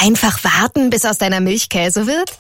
Einfach warten, bis aus deiner Milch Käse wird?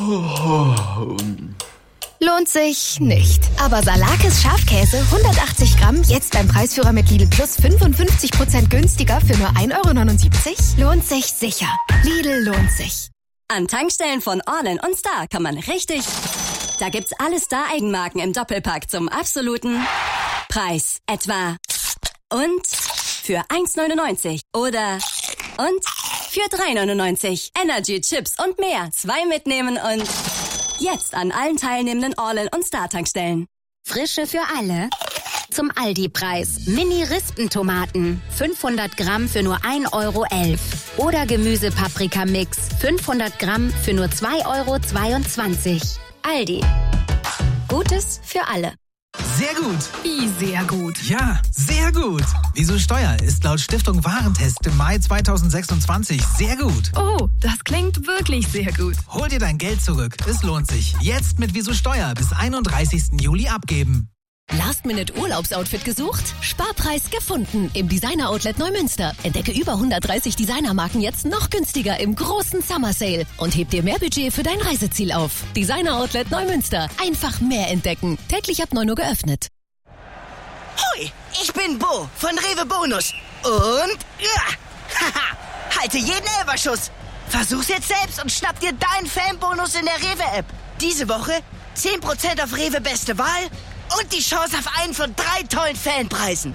Lohnt sich nicht. Aber Salakis Schafkäse 180 Gramm jetzt beim Preisführer mit Lidl Plus 55% günstiger für nur 1,79 € lohnt sich sicher. Lidl lohnt sich. An Tankstellen von Orlen und Star kann man richtig... Da gibt's alle Star-Eigenmarken im Doppelpack zum absoluten Preis. Etwa und für 1,99 oder und für 3,99. Energy, Chips und mehr. 2 mitnehmen und jetzt an allen teilnehmenden Orlen und Star-Tankstellen. Frische für alle. Zum Aldi-Preis. Mini-Rispentomaten. 500 Gramm für nur 1,11 €. Oder Gemüse-Paprika-Mix. 500 Gramm für nur 2,22 €. Aldi. Gutes für alle. Sehr gut. Wie sehr gut? Ja, sehr gut. Wieso Steuer ist laut Stiftung Warentest im Mai 2026 sehr gut. Oh, das klingt wirklich sehr gut. Hol dir dein Geld zurück. Es lohnt sich. Jetzt mit Wieso Steuer bis 31. Juli abgeben. Last-Minute-Urlaubsoutfit gesucht? Sparpreis gefunden im Designer-Outlet Neumünster. Entdecke über 130 Designermarken jetzt noch günstiger im großen Summer Sale und heb dir mehr Budget für dein Reiseziel auf. Designer-Outlet Neumünster. Einfach mehr entdecken. Täglich ab 9 Uhr geöffnet. Hoi, ich bin Bo von Rewe Bonus. Und haha, halte jeden Elberschuss. Versuch's jetzt selbst und schnapp dir deinen Fanbonus in der Rewe-App. Diese Woche 10% auf Rewe Beste Wahl und die Chance auf einen von 3 tollen Fanpreisen.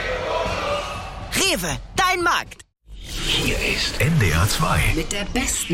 Rewe, dein Markt. Hier ist NDR 2. Mit der besten